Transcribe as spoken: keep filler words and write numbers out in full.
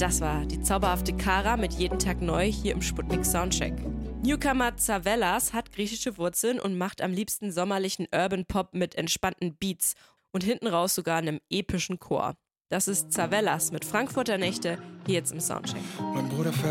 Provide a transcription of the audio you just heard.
Das war die zauberhafte Kara mit Jeden Tag neu hier im Sputnik Soundcheck. Newcomer Zavellas hat griechische Wurzeln und macht am liebsten sommerlichen Urban Pop mit entspannten Beats und hinten raus sogar einem epischen Chor. Das ist Zavellas mit Frankfurter Nächte hier jetzt im Soundcheck. Mein Bruder